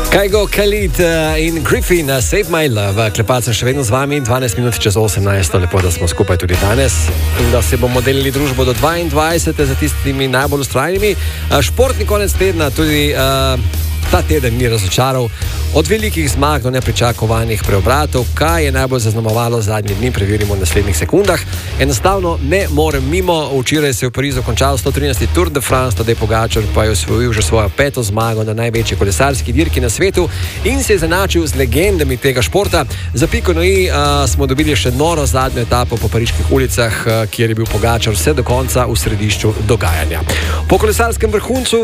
Kygo, Khalid in Griffin, Save My Love. Klepat sem še vedno z vami, 12 minut čez 18, lepo, da smo skupaj tudi danes in da se bomo delili družbo do 22 za tistimi najbolj ustrajnimi. Športni konec tedna tudi ta teden ni razočaral. Od velikih zmag do nepričakovanih preobratov, kaj je najbolj zaznamovalo zadnji dni, preverimo v naslednjih sekundah. Enostavno ne morem mimo. Včeraj se je v Parizu končal 113. Tour de France, Tadej Pogačar pa je osvojil že svojo 5. zmago na največji kolesarski dirki na svetu in se je zanačil z legendami tega športa. Za piko na i smo dobili še noro zadnjo etapo po pariških ulicah, kjer je bil Pogačar vse do konca v središču dogajanja. Po kolesarskem vrhuncu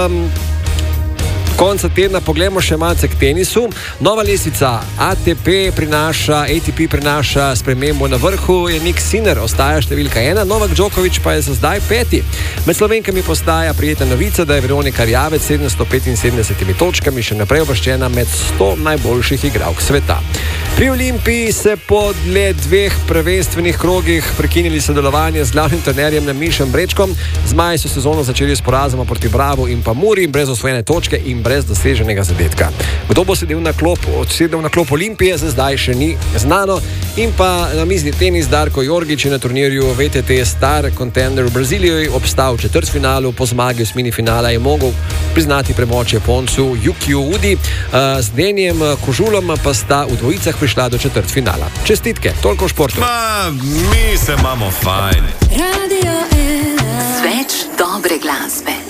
konca tedna poglejmo še malce k tenisu. Nova lestvica ATP prinaša spremembo na vrhu, je Nik Sinner, ostaja številka 1, Novak Djokovic pa je za zdaj 5. Med Slovenkami postaja prijetna novica, da je Veronika Rjavec s 775 točkami še naprej uvrščena med 100 najboljših igralk sveta. Pri Olimpiji se po le 2 prvenstvenih krogih prekinili sodelovanje z glavnim trenerjem Mišem Brečkom. Zmaji so sezono začeli s porazoma proti Bravu in pa Muri, brez osvojene točke in brez doseženega zadetka. Kdo bo sedel na klop Olimpije, za zdaj še ni znano. In pa na mizni tenis Darko Jorgić je na turnirju VTT Star Contender v Braziliji obstal v četrtfinalu. Po zmagi v osmini finala je mogel priznati premoč Japoncu Yukiju Udi. Z Denijem Kožulom pa sta v dvojicah prišla do četrtfinala. Čestitke, toliko v športu. Mi se imamo fajn. Radio 1. Več dobre glasbe.